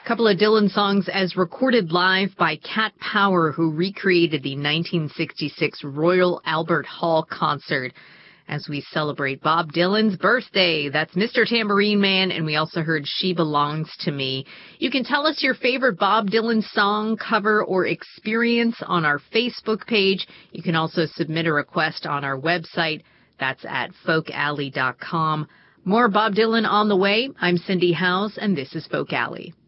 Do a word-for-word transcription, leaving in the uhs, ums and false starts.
couple of Dylan songs as recorded live by Cat Power, who recreated the nineteen sixty-six Royal Albert Hall concert as we celebrate Bob Dylan's birthday. That's Mister Tambourine Man, and we also heard She Belongs to Me. You can tell us your favorite Bob Dylan song, cover, or experience on our Facebook page. You can also submit a request on our website. That's at folk alley dot com. More Bob Dylan on the way. I'm Cindy Howes, and this is Folk Alley.